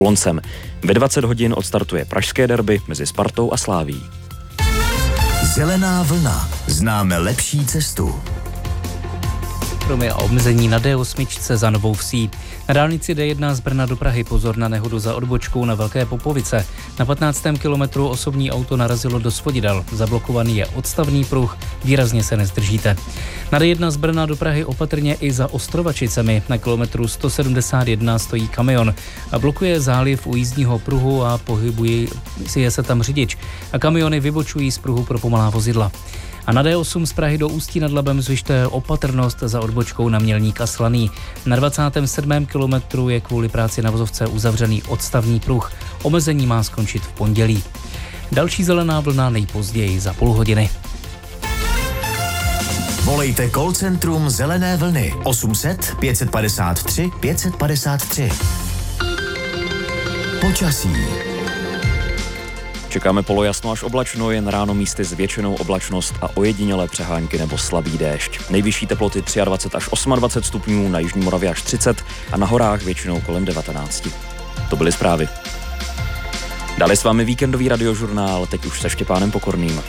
Loncem. Ve 20 hodin odstartuje pražské derby mezi Spartou a Slavií. Zelená vlna. Známe lepší cestu. Kromě omezení na D8 za Novou Vsí. Na dálnici D1 z Brna do Prahy pozor na nehodu za odbočkou na Velké Popovice. Na 15. kilometru osobní auto narazilo do svodidel. Zablokovaný je odstavný pruh, výrazně se nezdržíte. Na D1 z Brna do Prahy opatrně i za Ostrovačicemi. Na kilometru 171 stojí kamion a blokuje záliv u jízdního pruhu a pohybuje se tam řidič. A kamiony vybočují z pruhu pro pomalá vozidla. A na D8 z Prahy do Ústí nad Labem zvyšte opatrnost za odbočkou na Mělník a Slaný. Na 27. kilometru je kvůli práci na vozovce uzavřený odstavný pruh. Omezení má skončit v pondělí. Další zelená vlna nejpozději za půl hodiny. Volejte call centrum Zelené vlny 800 553 553. Počasí. Čekáme polojasno až oblačno, jen ráno místy s většinou oblačnost a ojedinělé přehánky nebo slabý déšť. Nejvyšší teploty 23 až 28 stupňů, na jižní Moravě až 30 a na horách většinou kolem 19. To byly zprávy. Dále s vámi víkendový radiožurnál, teď už se Štěpánem Pokorným.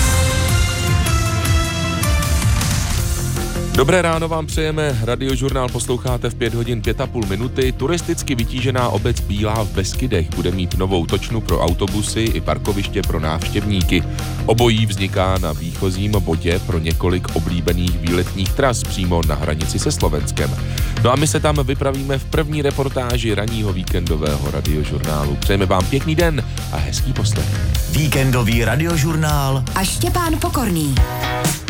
Dobré ráno vám přejeme, radiožurnál posloucháte v 5 hodin 5,5 minuty. Turisticky vytížená obec Bílá v Beskydech bude mít novou točnu pro autobusy i parkoviště pro návštěvníky. Obojí vzniká na výchozím bodě pro několik oblíbených výletních tras přímo na hranici se Slovenskem. No a my se tam vypravíme v první reportáži ranního víkendového radiožurnálu. Přejeme vám pěkný den a hezký poslech. Víkendový radiožurnál a Štěpán Pokorný.